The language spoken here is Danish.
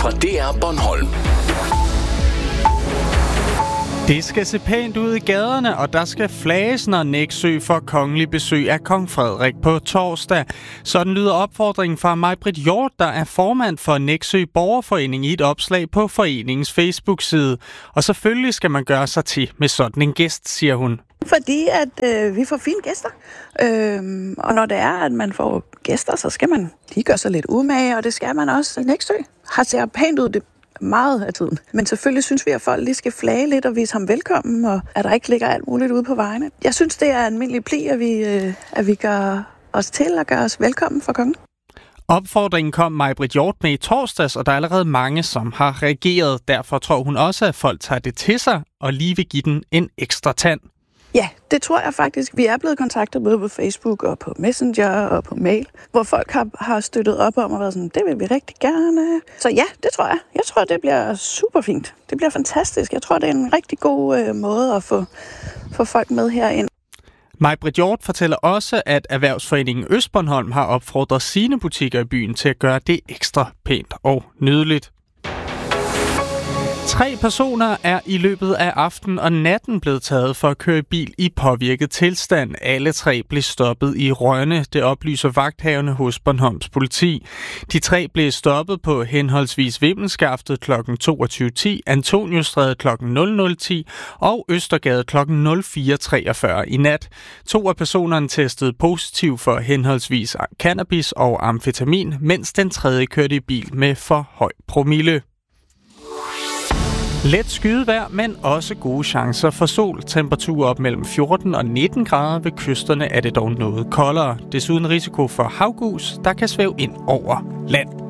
fra DR Bornholm. Det skal se pænt ud i gaderne, og der skal flages, når Nexø får kongelig besøg af kong Frederik på torsdag. Sådan lyder opfordringen fra Maj-Britt Hjort, der er formand for Nexø Borgerforening, i et opslag på foreningens Facebook-side. Og selvfølgelig skal man gøre sig til med sådan en gæst, siger hun. Fordi at vi får fine gæster, og når det er, at man får gæster, så skal man lige gøre sig lidt umage, og det skal man også i Nexø. Har ser pænt ud det meget af tiden. Men selvfølgelig synes vi, at folk lige skal flage lidt og vise ham velkommen, og at der ikke ligger alt muligt ude på vejene. Jeg synes, det er en almindelig pli, at vi gør os til at gøre os velkommen for kongen. Opfordringen kom Maj-Britt Hjort med i torsdags, og der er allerede mange, som har reageret. Derfor tror hun også, at folk tager det til sig og lige vil give den en ekstra tand. Ja, det tror jeg faktisk. Vi er blevet kontaktet både på Facebook og på Messenger og på mail, hvor folk har støttet op om og været sådan, det vil vi rigtig gerne. Så ja, det tror jeg. Jeg tror, det bliver super fint. Det bliver fantastisk. Jeg tror, det er en rigtig god måde at få folk med herind. Maj-Britt Hjort fortæller også, at Erhvervsforeningen Østbornholm har opfordret sine butikker i byen til at gøre det ekstra pænt og nydeligt. 3 personer er i løbet af aften og natten blevet taget for at køre bil i påvirket tilstand. Alle 3 blev stoppet i Rønne, det oplyser vagthavende hos Bornholms politi. De 3 blev stoppet på henholdsvis Vimmelskaftet kl. 22.10, Antoniusstræde kl. 00.10 og Østergade kl. 04.43 i nat. 2 af personerne testede positiv for henholdsvis cannabis og amfetamin, mens den tredje kørte i bil med for høj promille. Let skydevejr, men også gode chancer for sol. Temperaturer op mellem 14 og 19 grader. Ved kysterne er det dog noget koldere. Desuden risiko for havgus, der kan svæve ind over land.